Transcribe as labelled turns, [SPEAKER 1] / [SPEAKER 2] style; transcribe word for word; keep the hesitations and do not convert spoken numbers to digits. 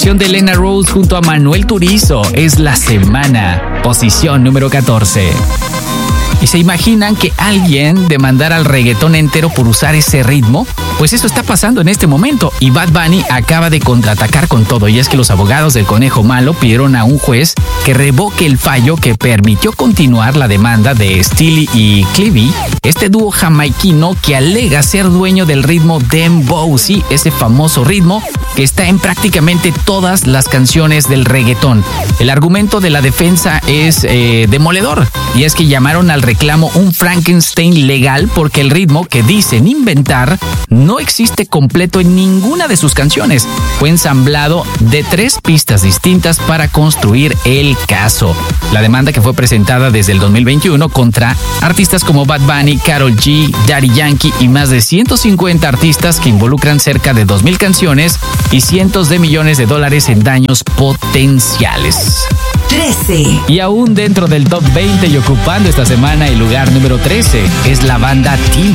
[SPEAKER 1] De Elena Rose junto a Manuel Turizo es La Semana, posición número catorce. ¿Y se imaginan que alguien demandara al reggaetón entero por usar ese ritmo? Pues eso está pasando en este momento y Bad Bunny acaba de contraatacar con todo, y es que los abogados del Conejo Malo pidieron a un juez que revoque el fallo que permitió continuar la demanda de Steely y Clevie, este dúo jamaiquino que alega ser dueño del ritmo dembow, sí, ese famoso ritmo que está en prácticamente todas las canciones del reggaetón. El argumento de la defensa es eh, demoledor, y es que llamaron al reclamo un Frankenstein legal porque el ritmo que dicen inventar no existe completo en ninguna de sus canciones. Fue ensamblado de tres pistas distintas para construir el caso. La demanda, que fue presentada desde el dos mil veintiuno contra artistas como Bad Bunny, Karol G, Daddy Yankee y más de ciento cincuenta artistas que involucran cerca de dos mil canciones y cientos de millones de dólares en daños potenciales.
[SPEAKER 2] trece.
[SPEAKER 1] Y aún dentro del top veinte y ocupando esta semana el lugar número trece es la banda Team.